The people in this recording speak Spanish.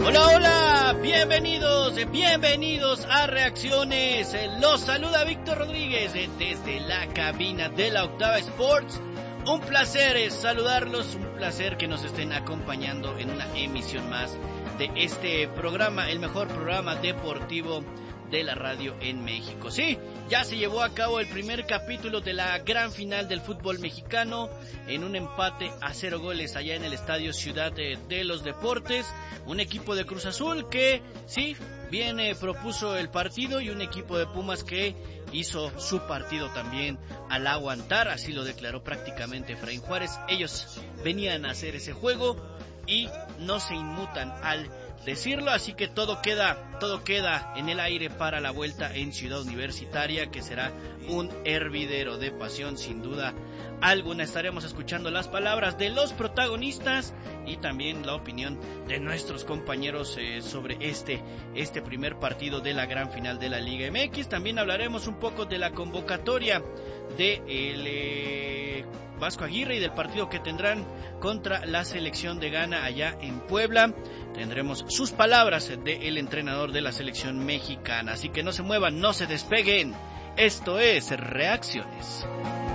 Hola, hola, bienvenidos a Reacciones. Los saluda Víctor Rodríguez desde la cabina de la Octava Sports. Un placer saludarlos, un placer que nos estén acompañando en una emisión más de este programa, el mejor programa deportivo de la radio en México. Sí, ya se llevó a cabo el primer capítulo de la gran final del fútbol mexicano en un empate a 0 goles allá en el Estadio Ciudad de los Deportes. Un equipo de Cruz Azul que sí, bien propuso el partido, y un equipo de Pumas que hizo su partido también al aguantar, así lo declaró prácticamente Efraín Juárez. Ellos venían a hacer ese juego y no se inmutan al decirlo, así que todo queda en el aire para la vuelta en Ciudad Universitaria, que será un hervidero de pasión sin duda alguna. Estaremos escuchando las palabras de los protagonistas y también la opinión de nuestros compañeros sobre este primer partido de la gran final de la Liga MX. También hablaremos un poco de la convocatoria de Vasco Aguirre y del partido que tendrán contra la selección de Ghana allá en Puebla. Tendremos sus palabras del entrenador de la selección mexicana, así que no se muevan, no se despeguen. Esto es Reacciones.